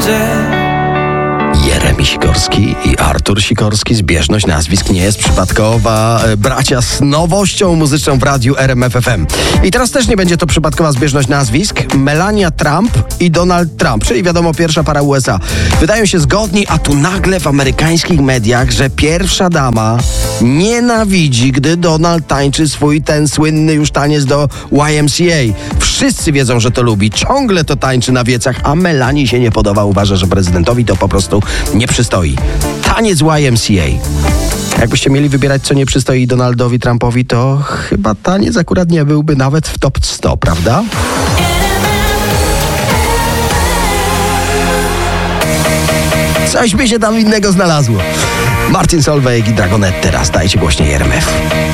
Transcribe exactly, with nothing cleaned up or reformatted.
Jeremi Sikorski i Artur Sikorski. Zbieżność nazwisk nie jest przypadkowa. Bracia z nowością muzyczną w radiu R M F F M. I teraz też nie będzie to przypadkowa zbieżność nazwisk. Melania Trump i Donald Trump, czyli wiadomo pierwsza para U S A. Wydają się zgodni, a tu nagle w amerykańskich mediach, że pierwsza dama nienawidzi, gdy Donald tańczy swój ten słynny już taniec do Y M C A. Wszyscy wiedzą, że to lubi. Ciągle to tańczy na wiecach, a Melanii się nie podoba. Uważa, że prezydentowi to po prostu nie przystoi. Taniec Y M C A. Jakbyście mieli wybierać, co nie przystoi Donaldowi Trumpowi, to chyba taniec akurat nie byłby nawet w top sto, prawda? Coś by się tam innego znalazło. Martin Solveig i Dragonette teraz. Dajcie głośniej R M F.